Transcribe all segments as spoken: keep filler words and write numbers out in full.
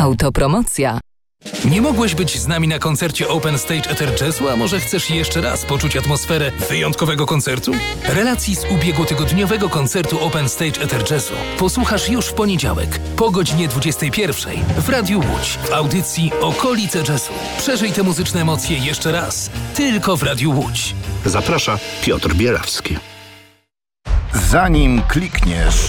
Autopromocja. Nie mogłeś być z nami na koncercie Open Stage Ether Jazzu, a może chcesz jeszcze raz poczuć atmosferę wyjątkowego koncertu? Relacji z ubiegłotygodniowego koncertu Open Stage Ether Jazzu posłuchasz już w poniedziałek po godzinie dwudziestej pierwszej w Radiu Łódź w audycji Okolice Jazzu. Przeżyj te muzyczne emocje jeszcze raz, tylko w Radiu Łódź. Zaprasza Piotr Bielawski. Zanim klikniesz,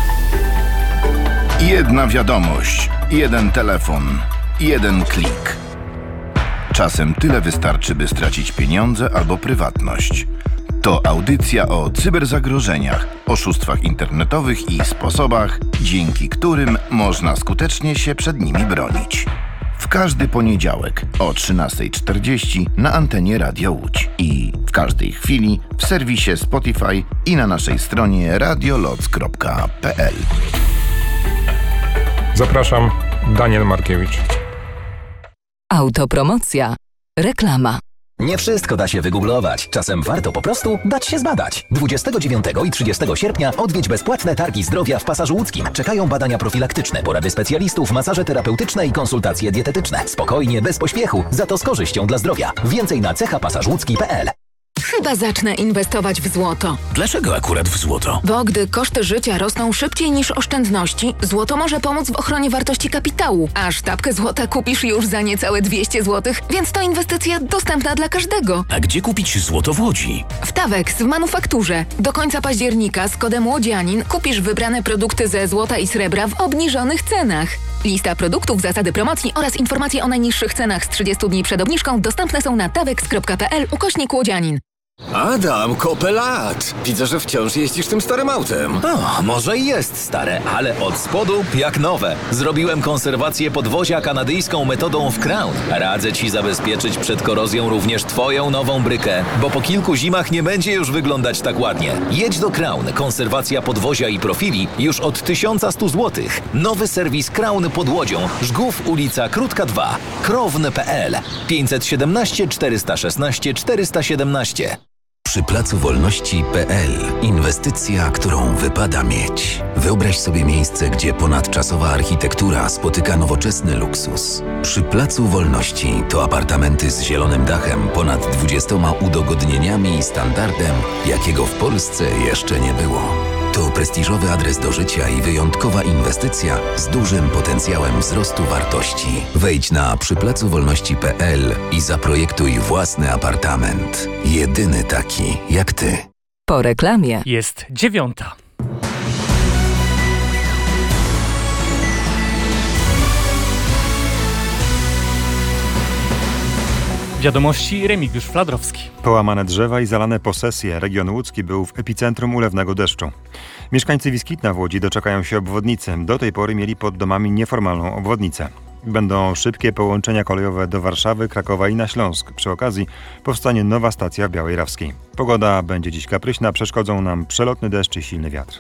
jedna wiadomość, jeden telefon, jeden klik. Czasem tyle wystarczy, by stracić pieniądze albo prywatność. To audycja o cyberzagrożeniach, oszustwach internetowych i sposobach, dzięki którym można skutecznie się przed nimi bronić. W każdy poniedziałek o trzynasta czterdzieści na antenie Radia Łódź i w każdej chwili w serwisie Spotify i na naszej stronie radioloc kropka p l. Zapraszam, Daniel Markiewicz. Autopromocja. Reklama. Nie wszystko da się wygooglować. Czasem warto po prostu dać się zbadać. dwudziestego dziewiątego i trzydziestego sierpnia odwiedź bezpłatne targi zdrowia w Pasażu Łódzkim. Czekają badania profilaktyczne, porady specjalistów, masaże terapeutyczne i konsultacje dietetyczne. Spokojnie, bez pośpiechu, za to z korzyścią dla zdrowia. Więcej na cecha pasaż łódzki kropka p l. Chyba zacznę inwestować w złoto. Dlaczego akurat w złoto? Bo gdy koszty życia rosną szybciej niż oszczędności, złoto może pomóc w ochronie wartości kapitału. A sztabkę złota kupisz już za niecałe dwieście złotych, więc to inwestycja dostępna dla każdego. A gdzie kupić złoto w Łodzi? W Tawex w manufakturze. Do końca października z kodem Łodzianin kupisz wybrane produkty ze złota i srebra w obniżonych cenach. Lista produktów, zasady promocji oraz informacje o najniższych cenach z trzydziestu dni przed obniżką dostępne są na tawex kropka p l ukośnik Łodzianin. Adam, kopę lat! Widzę, że wciąż jeździsz tym starym autem. O, może i jest stare, ale od spodu jak nowe. Zrobiłem konserwację podwozia kanadyjską metodą w Crown. Radzę Ci zabezpieczyć przed korozją również Twoją nową brykę, bo po kilku zimach nie będzie już wyglądać tak ładnie. Jedź do Crown. Konserwacja podwozia i profili już od tysiąc sto złotych. Nowy serwis Crown pod Łodzią. Żgów, ulica Krótka dwa. krowny kropka p l. pięćset siedemnaście czterysta szesnaście czterysta siedemnaście. Przy Placu Wolności kropka p l. Inwestycja, którą wypada mieć. Wyobraź sobie miejsce, gdzie ponadczasowa architektura spotyka nowoczesny luksus. Przy Placu Wolności to apartamenty z zielonym dachem, ponad dwudziestoma udogodnieniami i standardem, jakiego w Polsce jeszcze nie było. To prestiżowy adres do życia i wyjątkowa inwestycja z dużym potencjałem wzrostu wartości. Wejdź na przy placu wolności kropka p l i zaprojektuj własny apartament. Jedyny taki jak ty. Po reklamie jest dziewiąta. Wiadomości Remigiusz Fladrowski. Połamane drzewa i zalane posesje. Region łódzki był w epicentrum ulewnego deszczu. Mieszkańcy Wiskitna w Łodzi doczekają się obwodnicy. Do tej pory mieli pod domami nieformalną obwodnicę. Będą szybkie połączenia kolejowe do Warszawy, Krakowa i na Śląsk. Przy okazji powstanie nowa stacja w Białej Rawskiej. Pogoda będzie dziś kapryśna, przeszkodzą nam przelotny deszcz i silny wiatr.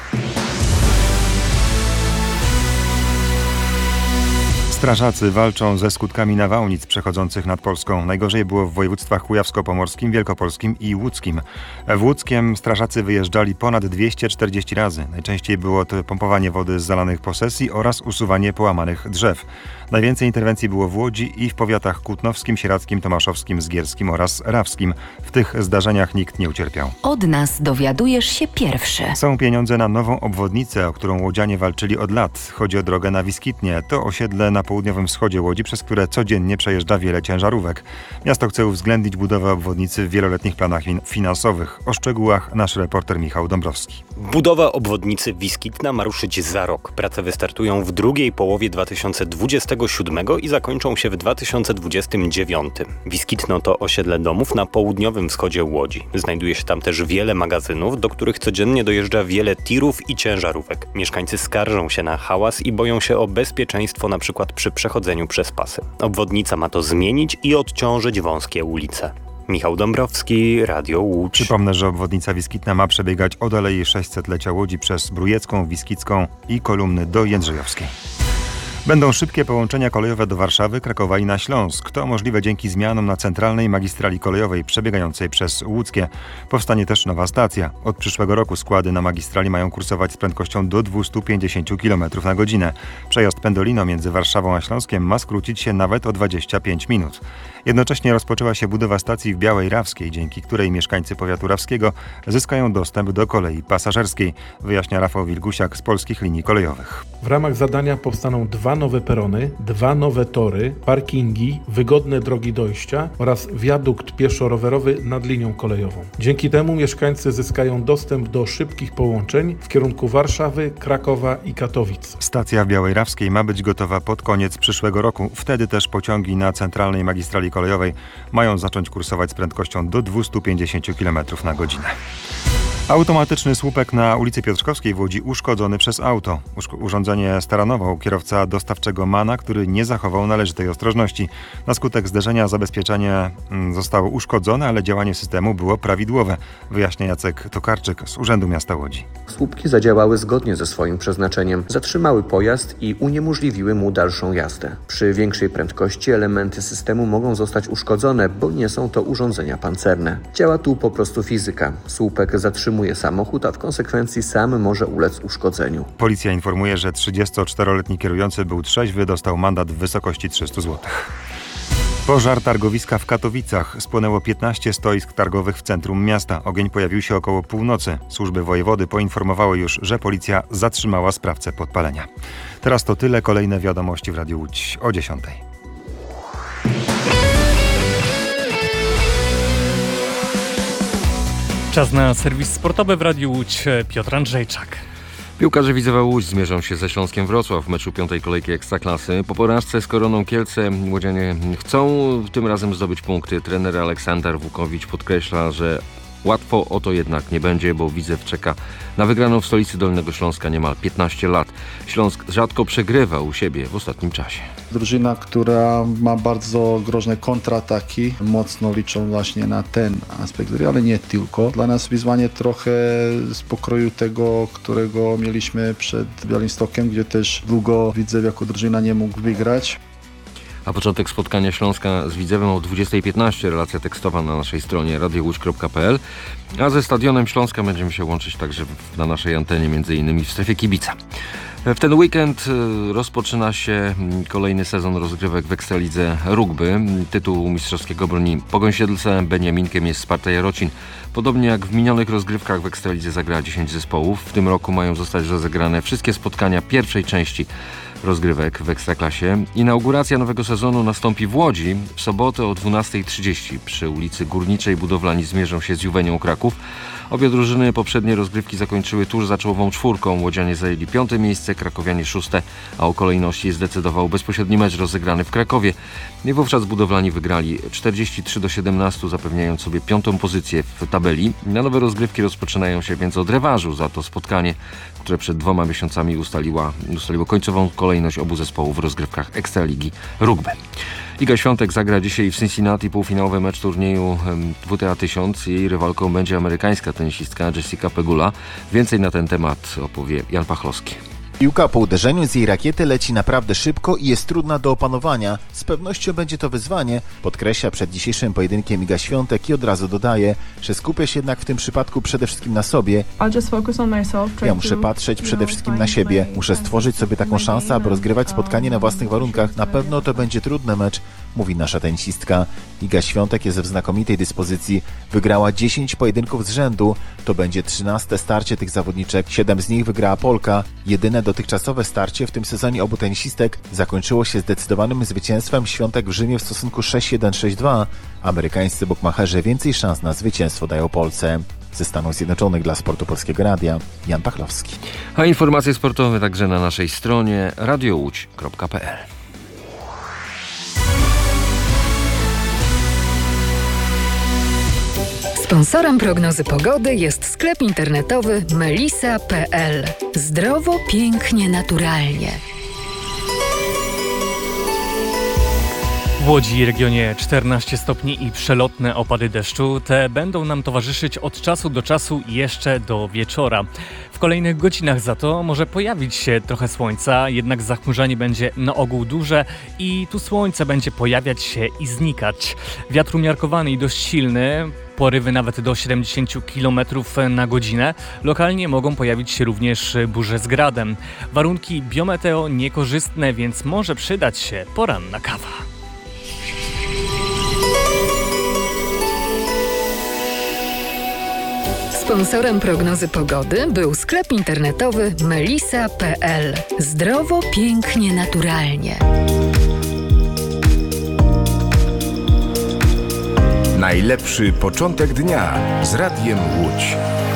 Strażacy walczą ze skutkami nawałnic przechodzących nad Polską. Najgorzej było w województwach kujawsko-pomorskim, wielkopolskim i łódzkim. W Łódzkiem strażacy wyjeżdżali ponad dwieście czterdzieści razy. Najczęściej było to pompowanie wody z zalanych posesji oraz usuwanie połamanych drzew. Najwięcej interwencji było w Łodzi i w powiatach kutnowskim, sieradzkim, tomaszowskim, zgierskim oraz rawskim. W tych zdarzeniach nikt nie ucierpiał. Od nas dowiadujesz się pierwszy. Są pieniądze na nową obwodnicę, o którą łodzianie walczyli od lat. Chodzi o drogę na Wiskitnie. To osiedle na południowym wschodzie Łodzi, przez które codziennie przejeżdża wiele ciężarówek. Miasto chce uwzględnić budowę obwodnicy w wieloletnich planach finansowych. O szczegółach nasz reporter Michał Dąbrowski. Budowa obwodnicy Wiskitna ma ruszyć za rok. Prace wystartują w drugiej połowie dwa tysiące dwudziestego siódmego i zakończą się w dwa tysiące dwudziestym dziewiątym. Wiskitno to osiedle domów na południowym wschodzie Łodzi. Znajduje się tam też wiele magazynów, do których codziennie dojeżdża wiele tirów i ciężarówek. Mieszkańcy skarżą się na hałas i boją się o bezpieczeństwo na przykład przy przechodzeniu przez pasy. Obwodnica ma to zmienić i odciążyć wąskie ulice. Michał Dąbrowski, Radio Łódź. Przypomnę, że obwodnica Wiskitna ma przebiegać od Alei sześćsetlecia Łodzi przez Brujecką, Wiskicką i Kolumny do Jędrzejowskiej. Będą szybkie połączenia kolejowe do Warszawy, Krakowa i na Śląsk. To możliwe dzięki zmianom na centralnej magistrali kolejowej przebiegającej przez Łódzkie. Powstanie też nowa stacja. Od przyszłego roku składy na magistrali mają kursować z prędkością do dwieście pięćdziesiąt kilometrów na godzinę. Przejazd Pendolino między Warszawą a Śląskiem ma skrócić się nawet o dwadzieścia pięć minut. Jednocześnie rozpoczęła się budowa stacji w Białej Rawskiej, dzięki której mieszkańcy powiatu rawskiego zyskają dostęp do kolei pasażerskiej, wyjaśnia Rafał Wilgusiak z Polskich Linii Kolejowych. W ramach zadania powstaną dwa nowe perony, dwa nowe tory, parkingi, wygodne drogi dojścia oraz wiadukt pieszo-rowerowy nad linią kolejową. Dzięki temu mieszkańcy zyskają dostęp do szybkich połączeń w kierunku Warszawy, Krakowa i Katowic. Stacja w Białej Rawskiej ma być gotowa pod koniec przyszłego roku. Wtedy też pociągi na centralnej magistrali kolejowej mają zacząć kursować z prędkością do dwieście pięćdziesiąt kilometrów na godzinę. Automatyczny słupek na ulicy Piotrkowskiej w Łodzi uszkodzony przez auto. Urządzenie staranował kierowca dostawczego MANa, który nie zachował należytej ostrożności. Na skutek zderzenia zabezpieczenie zostało uszkodzone, ale działanie systemu było prawidłowe, wyjaśnia Jacek Tokarczyk z Urzędu Miasta Łodzi. Słupki zadziałały zgodnie ze swoim przeznaczeniem, zatrzymały pojazd i uniemożliwiły mu dalszą jazdę. Przy większej prędkości elementy systemu mogą zostać uszkodzone, bo nie są to urządzenia pancerne. Działa tu po prostu fizyka. Słupek zatrzymuje samochód, a w konsekwencji sam może ulec uszkodzeniu. Policja informuje, że trzydziestoczteroletni kierujący był trzeźwy, dostał mandat w wysokości trzysta złotych. Pożar targowiska w Katowicach. Spłonęło piętnaście stoisk targowych w centrum miasta. Ogień pojawił się około północy. Służby wojewody poinformowały już, że policja zatrzymała sprawcę podpalenia. Teraz to tyle. Kolejne wiadomości w Radiu Łódź o dziesiątej. Czas na serwis sportowy w Radiu Łódź. Piotr Andrzejczak. Piłkarze Widzewa Łódź zmierzą się ze Śląskiem Wrocław w meczu piątej kolejki Ekstraklasy. Po porażce z Koroną Kielce łodzianie chcą tym razem zdobyć punkty. Trener Aleksander Wukowicz podkreśla, że łatwo o to jednak nie będzie, bo Widzew czeka na wygraną w stolicy Dolnego Śląska niemal piętnaście lat. Śląsk rzadko przegrywa u siebie w ostatnim czasie. Drużyna, która ma bardzo groźne kontrataki, mocno liczą właśnie na ten aspekt gry, ale nie tylko. Dla nas wyzwanie trochę z pokroju tego, którego mieliśmy przed Białymstokiem, gdzie też długo Widzew jako drużyna nie mógł wygrać. A początek spotkania Śląska z Widzewem o dwudziestej piętnaście. Relacja tekstowa na naszej stronie radio łódź kropka p l. A ze Stadionem Śląska będziemy się łączyć także na naszej antenie, między innymi w strefie kibica. W ten weekend rozpoczyna się kolejny sezon rozgrywek w Ekstralidze Rugby. Tytuł mistrzowskiego broni Pogoń Siedlce. Beniaminkiem jest Sparta Jarocin. Podobnie jak w minionych rozgrywkach w Ekstralidze zagra dziesięć zespołów. W tym roku mają zostać rozegrane wszystkie spotkania pierwszej części rozgrywek w Ekstraklasie. Inauguracja nowego sezonu nastąpi w Łodzi. W sobotę o dwunastej trzydzieści przy ulicy Górniczej budowlani zmierzą się z Juwenią Kraków. Obie drużyny poprzednie rozgrywki zakończyły tuż za czołową czwórką. Łodzianie zajęli piąte miejsce, krakowianie szóste, a o kolejności zdecydował bezpośredni mecz rozegrany w Krakowie. I wówczas budowlani wygrali czterdzieści trzy do siedemnastu, zapewniając sobie piątą pozycję w tabeli. Na nowe rozgrywki rozpoczynają się więc od rewanżu za to spotkanie, które przed dwoma miesiącami ustaliła, ustaliło końcową kolejność obu zespołów w rozgrywkach Ekstraligi Rugby. Iga Świątek zagra dzisiaj w Cincinnati półfinałowy mecz turnieju W T A tysiąc. Jej rywalką będzie amerykańska tenisistka Jessica Pegula. Więcej na ten temat opowie Jan Pachlowski. Piłka po uderzeniu z jej rakiety leci naprawdę szybko i jest trudna do opanowania. Z pewnością będzie to wyzwanie, podkreśla przed dzisiejszym pojedynkiem Iga Świątek i od razu dodaje, że skupia się jednak w tym przypadku przede wszystkim na sobie. Ja muszę patrzeć przede wszystkim na siebie. Muszę stworzyć sobie taką szansę, aby rozgrywać spotkanie na własnych warunkach. Na pewno to będzie trudny mecz, mówi nasza tenisistka. Iga Świątek jest w znakomitej dyspozycji. Wygrała dziesięć pojedynków z rzędu. To będzie trzynaste starcie tych zawodniczek. siedem z nich wygrała Polka. Jedyne dotychczasowe starcie w tym sezonie obu tenisistek zakończyło się zdecydowanym zwycięstwem Świątek w Rzymie w stosunku sześć jeden sześć dwa. Amerykańscy bukmacherzy więcej szans na zwycięstwo dają Polsce. Ze Stanów Zjednoczonych dla Sportu Polskiego Radia, Jan Pachlowski. A informacje sportowe także na naszej stronie radio łódź kropka p l. Sponsorem prognozy pogody jest sklep internetowy melisa kropka p l. Zdrowo, pięknie, naturalnie. W Łodzi i regionie czternaście stopni i przelotne opady deszczu. Te będą nam towarzyszyć od czasu do czasu jeszcze do wieczora. W kolejnych godzinach za to może pojawić się trochę słońca, jednak zachmurzenie będzie na ogół duże i tu słońce będzie pojawiać się i znikać. Wiatr umiarkowany i dość silny, porywy nawet do siedemdziesiąt kilometrów na godzinę. Lokalnie mogą pojawić się również burze z gradem. Warunki biometeo niekorzystne, więc może przydać się poranna kawa. Sponsorem prognozy pogody był sklep internetowy melisa kropka pe el. Zdrowo, pięknie, naturalnie. Najlepszy początek dnia z Radiem Łódź.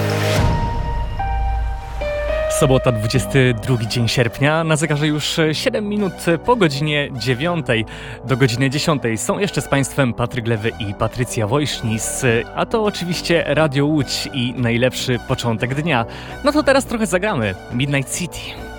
Sobota, dwudziesty drugi dzień sierpnia, na zegarze już siedem minut po godzinie dziewiątej. Do godziny dziesiątej są jeszcze z Państwem Patryk Lewy i Patrycja Wojsznis, a to oczywiście Radio Łódź i najlepszy początek dnia. No to teraz trochę zagramy Midnight City.